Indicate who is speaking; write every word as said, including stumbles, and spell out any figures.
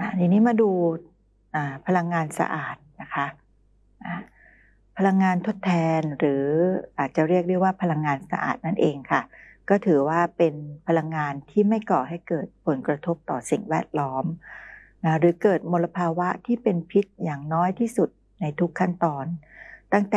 Speaker 1: ทีนี้มาดูพลังงานสะอาดนะคะพลังงานทดแทนหรืออาจจะเรียกได้ว่าพลังงานสะอาดนั่นเองค่ะก็ถือว่าเป็นพลังงานที่ไม่ก่อให้เกิดผลกระทบต่อสิ่งแวดล้อมนะหรือเกิดมลภาวะที่เป็นพิษอย่างน้อยที่สุดในทุกขั้นตอนตั้งแต่